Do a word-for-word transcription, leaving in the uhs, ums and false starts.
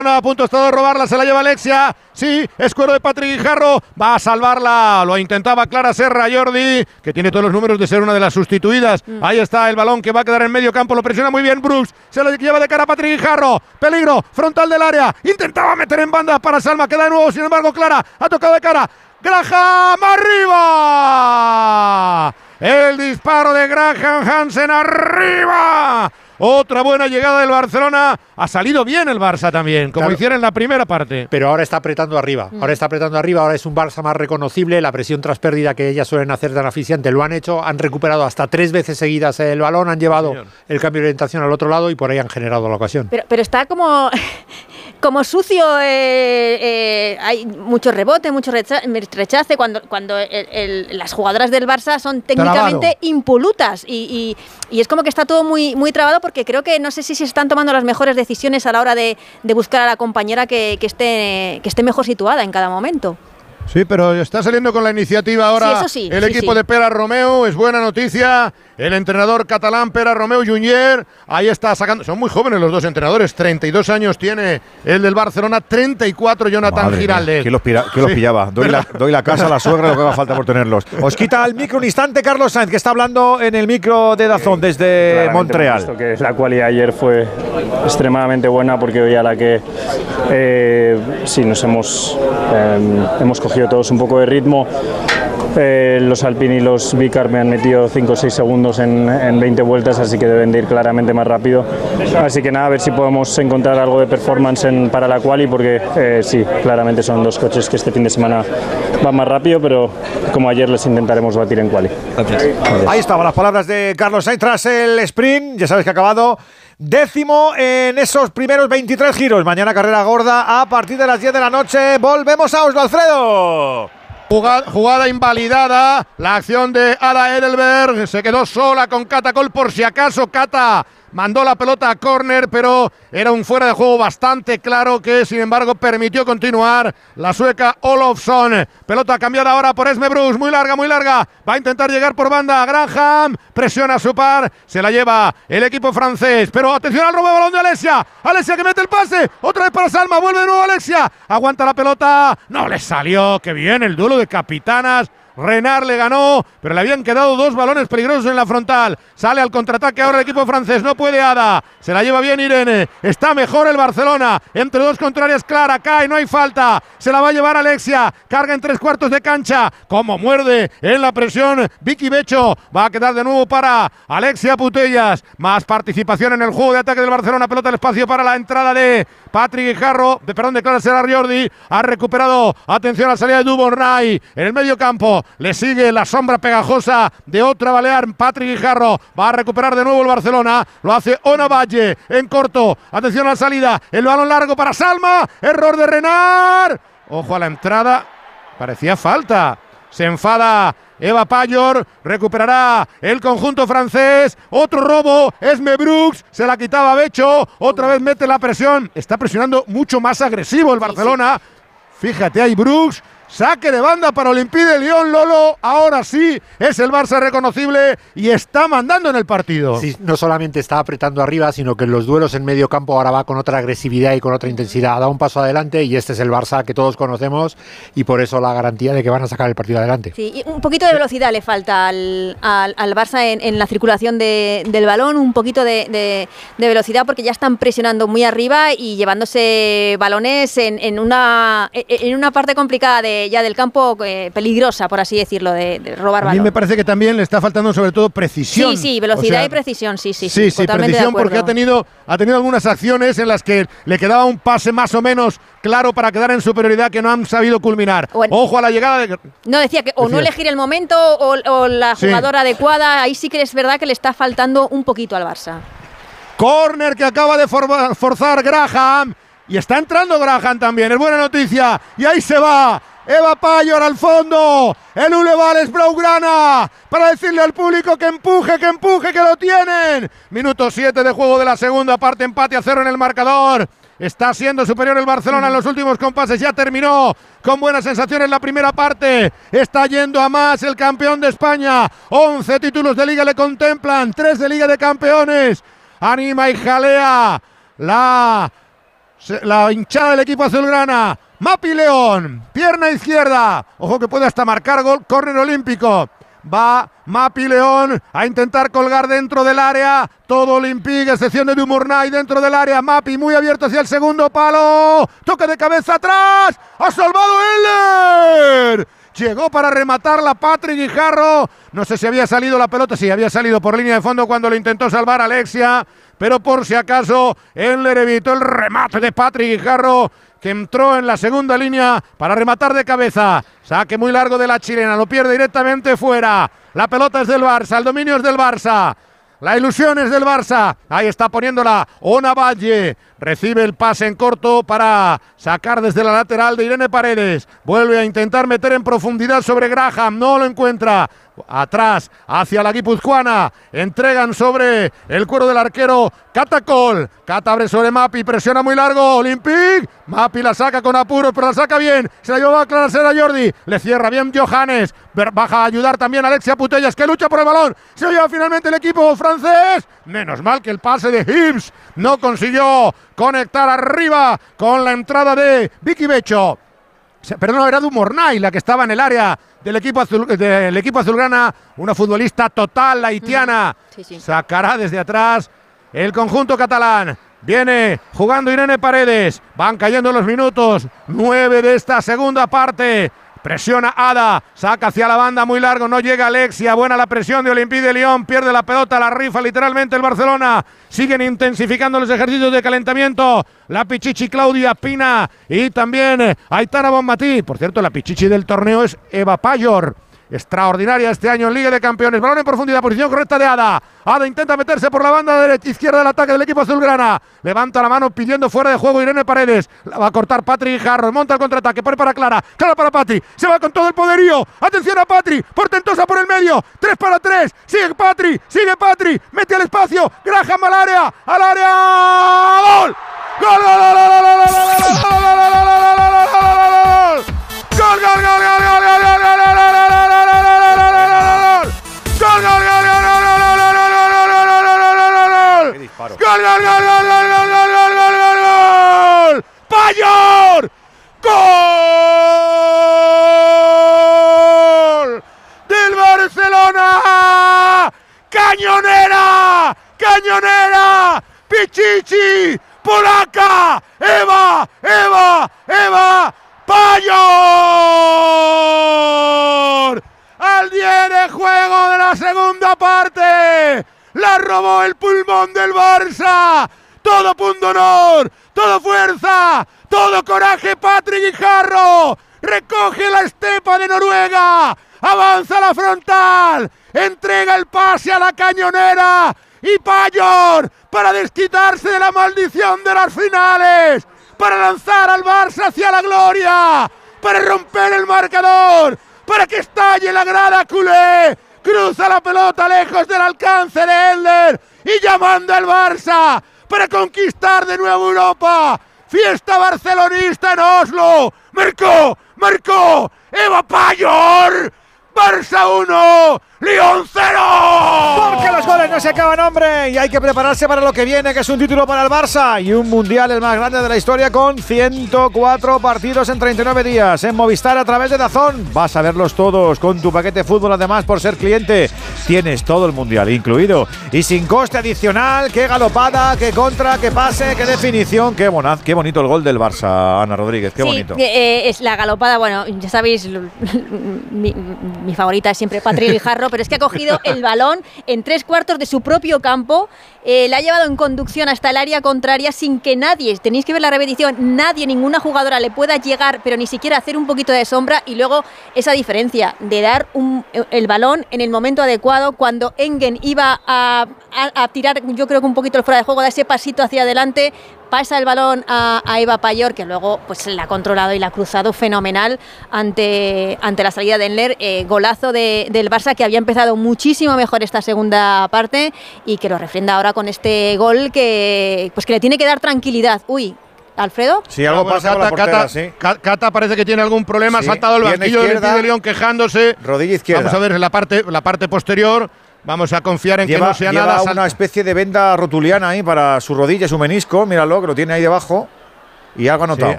A punto está de robarla, se la lleva Alexia. Sí, escuero de Patrick Guijarro. Va a salvarla. Lo intentaba Clara Serra, Jordi, que tiene todos los números de ser una de las sustituidas. Mm. Ahí está el balón que va a quedar en medio campo. Lo presiona muy bien Brooks. Se lo lleva de cara a Patrick Guijarro. Peligro, frontal del área. Intentaba meter en banda para Salma. Queda de nuevo, sin embargo, Clara ha tocado de cara. Graham arriba. El disparo de Graham Hansen arriba. Otra buena llegada del Barcelona. Ha salido bien el Barça también, como claro, hicieron en la primera parte. Pero ahora está apretando arriba. Mm. Ahora está apretando arriba. Ahora es un Barça más reconocible. La presión tras pérdida que ellas suelen hacer tan aficiante lo han hecho. Han recuperado hasta tres veces seguidas el balón. Han llevado Señor. el cambio de orientación al otro lado y por ahí han generado la ocasión. Pero, pero está como, como sucio. Eh, eh, hay mucho rebote, mucho rechace. Cuando, cuando el, el, las jugadoras del Barça son técnicamente trabado. impolutas. Y, y, y es como que está todo muy, muy trabado porque creo que no sé si se están tomando las mejores decisiones a la hora de, de buscar a la compañera que, que, esté, que esté mejor situada en cada momento. Sí, pero está saliendo con la iniciativa ahora sí, eso sí, el sí, equipo sí. de Pere Romeu. Es buena noticia. El entrenador catalán Pere Romeu Junior, ahí está sacando. Son muy jóvenes los dos entrenadores. treinta y dos años tiene el del Barcelona, treinta y cuatro Jonathan Madre Giraldez. ¿Quién los, pira, ¿quién los sí. pillaba? Doy la, doy la casa a la suegra, lo que haga falta por tenerlos. Os quita el micro un instante Carlos Sainz, que está hablando en el micro de Dazón desde Montreal. Visto que la cualidad ayer fue extremadamente buena porque hoy a la que eh, sí nos hemos, eh, hemos cogido todos un poco de ritmo. Eh, los Alpine y los Vicar me han metido cinco o seis segundos en, en veinte vueltas, así que deben de ir claramente más rápido. Así que nada, a ver si podemos encontrar algo de performance en, para la quali, porque eh, sí, claramente son dos coches que este fin de semana van más rápido, pero como ayer les intentaremos batir en quali. Gracias. Ahí estaban las palabras de Carlos Sainz tras el sprint. Ya sabes que ha acabado décimo en esos primeros veintitrés giros. Mañana carrera gorda a partir de las diez de la noche. Volvemos a Oslo, Alfredo. Jugada, jugada invalidada, la acción de Ada Edelberg, se quedó sola con Kata Cole por si acaso. Kata mandó la pelota a córner, pero era un fuera de juego bastante claro que sin embargo permitió continuar la sueca Olofsson. Pelota cambiada ahora por Esme Brooks, muy larga, muy larga, va a intentar llegar por banda. Graham presiona a su par, se la lleva el equipo francés, pero atención al robo de balón de Alexia. Alexia que mete el pase, otra vez para Salma, vuelve de nuevo Alexia, aguanta la pelota, no le salió, qué bien el duelo de capitanas. Renard le ganó, pero le habían quedado dos balones peligrosos en la frontal. Sale al contraataque ahora el equipo francés, no puede Ada, se la lleva bien Irene, está mejor el Barcelona, entre dos contrarias Clara, cae, no hay falta, se la va a llevar Alexia, carga en tres cuartos de cancha, como muerde en la presión Vicky Becho, va a quedar de nuevo para Alexia Putellas, más participación en el juego de ataque del Barcelona, pelota al espacio para la entrada de Patrick Guijarro, de, perdón, de Clara Serra Jordi, ha recuperado, atención a la salida de Duvernay, en el medio campo, le sigue la sombra pegajosa de otra balear, Patrick Guijarro, va a recuperar de nuevo el Barcelona, lo hace Ona Valle, en corto, atención a la salida, el balón largo para Salma, error de Renard, ojo a la entrada, parecía falta, se enfada Eva Payor, recuperará el conjunto francés, otro robo, Esme Brooks, se la quitaba Becho, otra vez mete la presión, está presionando mucho más agresivo el Barcelona, fíjate ahí Brooks, saque de banda para Olympique de Lyon, Lolo, ahora sí es el Barça reconocible y está mandando en el partido. Sí, no solamente está apretando arriba, sino que en los duelos en medio campo ahora va con otra agresividad y con otra intensidad, da un paso adelante y este es el Barça que todos conocemos y por eso la garantía de que van a sacar el partido adelante. Sí, y un poquito de velocidad le falta al, al, al Barça en, en la circulación de, del balón, un poquito de, de, de velocidad porque ya están presionando muy arriba y llevándose balones en, en, una, en una parte complicada de ya del campo, eh, peligrosa, por así decirlo, de, de robar balón. A mí me parece que también le está faltando sobre todo precisión. Sí, sí, velocidad o sea, y precisión, sí, sí. Sí, sí, totalmente precisión porque ha tenido, ha tenido algunas acciones en las que le quedaba un pase más o menos claro para quedar en superioridad que no han sabido culminar. Bueno, ojo a la llegada de... No, decía que o decía. no elegir el momento o, o la jugadora sí. adecuada, ahí sí que es verdad que le está faltando un poquito al Barça. Córner que acaba de for- forzar Graham y está entrando Graham también, es buena noticia y ahí se va Eva Payor al fondo, el Uleval es blaugrana para decirle al público que empuje, que empuje, que lo tienen. Minuto siete de juego de la segunda parte, empate a cero en el marcador. Está siendo superior el Barcelona en los últimos compases, ya terminó con buenas sensaciones la primera parte, está yendo a más el campeón de España, once títulos de Liga le contemplan, tres de Liga de Campeones, anima y jalea la la hinchada del equipo azulgrana. Mapi León, pierna izquierda. Ojo que puede hasta marcar gol, córner olímpico. Va Mapi León a intentar colgar dentro del área. Todo Olympique, excepción de Dumurnay dentro del área. Mapi muy abierto hacia el segundo palo. Toque de cabeza atrás. ¡Ha salvado Eller! Llegó para rematarla Patrick Guijarro. No sé si había salido la pelota. Sí, había salido por línea de fondo cuando lo intentó salvar Alexia. Pero por si acaso, Eller evitó el remate de Patrick Guijarro, que entró en la segunda línea para rematar de cabeza. Saque muy largo de la chilena, lo pierde directamente fuera. La pelota es del Barça, el dominio es del Barça. La ilusión es del Barça. Ahí está poniéndola Ona Valle. Recibe el pase en corto para sacar desde la lateral de Irene Paredes. Vuelve a intentar meter en profundidad sobre Graham. No lo encuentra. Atrás, hacia la guipuzcoana. Entregan sobre el cuero del arquero Catacol. Cata abre sobre Mapi. Presiona muy largo. Olympique. Mapi la saca con apuro, pero la saca bien. Se la llevó a aclararse a Jordi. Le cierra bien Johannes. Baja a ayudar también Alexia Putellas, que lucha por el balón. Se lo lleva finalmente el equipo francés. Menos mal que el pase de Hibbs no consiguió conectar arriba con la entrada de Vicky Becho. Pero no, era Dumurnay la que estaba en el área del equipo, azul, del equipo azulgrana. Una futbolista total, la haitiana. Mm, sí, sí. Sacará desde atrás el conjunto catalán. Viene jugando Irene Paredes. Van cayendo los minutos. Nueve de esta segunda parte. Presiona Ada, saca hacia la banda muy largo, no llega Alexia, buena la presión de Olympique de Lyon, pierde la pelota, la rifa literalmente el Barcelona. Siguen intensificando los ejercicios de calentamiento. La Pichichi Claudia Pina y también Aitana Bonmatí. Por cierto, la Pichichi del torneo es Eva Payor. Extraordinaria este año en Liga de Campeones. Balón en profundidad, posición correcta de Ada. Ada intenta meterse por la banda derecha, izquierda del ataque del equipo azulgrana. Levanta la mano pidiendo fuera de juego Irene Paredes. La va a cortar Patrick Guijarro. Monta el contraataque, pone para Clara. Clara para Patri. Se va con todo el poderío. Atención a Patri. Portentosa por el medio. tres para tres. Sigue Patri. Sigue Patri. Mete al espacio. Graham al área. Al área. ¡Gol! ¡Gol, gol, gol, gol, gol, gol, gol, gol, gol, gol, gol! ¡Gol, gol, gol, gol, gol, gol, gol, gol! ¡Gol, gol, gol, gol, gol, gol, gol, gol, gol! ¡Gol, gol, gol, gol, gol, gol, gol, gol, gol, gol! ¡Payor! ¡Gol! ¡Del Barcelona! ¡Cañonera! ¡Cañonera! ¡Pichichi! ¡Polaca! ¡Eva! ¡Eva! ¡Eva! ¡Payor! Al diez de juego de la segunda parte, la robó el pulmón del Barça. Todo punto honor, todo fuerza, todo coraje. Patrick Guijarro recoge la estepa de Noruega, avanza a la frontal, entrega el pase a la cañonera y Payor para desquitarse de la maldición de las finales, para lanzar al Barça hacia la gloria, para romper el marcador, para que estalle la grada culé. Cruza la pelota lejos del alcance de Eller y llamando al Barça para conquistar de nuevo Europa. Fiesta barcelonista en Oslo. Marcó, marcó Eva Payor. Barça uno, Lyon cero. Porque los goles no se acaban, hombre, y hay que prepararse para lo que viene, que es un título para el Barça y un mundial el más grande de la historia con ciento cuatro partidos en treinta y nueve días en Movistar a través de DAZN. Vas a verlos todos con tu paquete fútbol. Además, por ser cliente, tienes todo el mundial incluido y sin coste adicional. Qué galopada, qué contra, qué pase, qué definición. Qué, bonaz, qué bonito el gol del Barça, Ana Rodríguez, qué sí, bonito. Eh, es la galopada, bueno, ya sabéis, mi, mi favorita es siempre Patrick Guijarro, pero es que ha cogido el balón en tres cuartos de su propio campo, eh, la ha llevado en conducción hasta el área contraria sin que nadie, tenéis que ver la repetición, nadie, ninguna jugadora le pueda llegar, pero ni siquiera hacer un poquito de sombra, y luego esa diferencia de dar un, el balón en el momento adecuado, cuando Engen iba a, a, a tirar, yo creo que un poquito el fuera de juego, da ese pasito hacia adelante, pasa el balón a, a Eva Payor, que luego pues la ha controlado y la ha cruzado fenomenal ante, ante la salida de Enler. Eh, golazo de, del Barça, que había empezado muchísimo mejor esta segunda parte y que lo refrenda ahora con este gol que, pues que le tiene que dar tranquilidad. Uy, ¿Alfredo? Sí, algo bueno, pasa Cata, con la portera, Cata, sí. Cata parece que tiene algún problema, Sí, ha saltado el banquillo del de León quejándose. Rodilla izquierda. Vamos a ver la parte, la parte posterior. Vamos a confiar en lleva, que no sea lleva nada. Lleva una especie de venda rotuliana ahí para su rodilla, su menisco. Míralo, que lo tiene ahí debajo. y algo anotado. Sí,